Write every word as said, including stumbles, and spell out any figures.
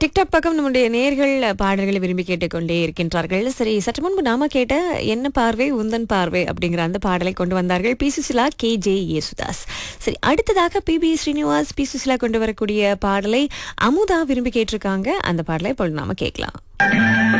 TikTok பக்கம் நம்முடைய நேர்கள் பாடல்களை விரும்பி கேட்டுக்கொண்டே இருக்கின்றார்கள். சரி, சற்று முன்பு நாம கேட்ட என்ன பார்வை உந்தன் பார்வை அப்படிங்கிற அந்த பாடலை கொண்டு வந்தார்கள் B Susheela, K J Yesudas. சரி, அடுத்ததாக B B Srinivas, B Susheela கொண்டு வரக்கூடிய பாடலை அமுதா விரும்பி கேட்டிருக்காங்க. அந்த பாடலை இப்பொழுது நாம கேட்கலாம்.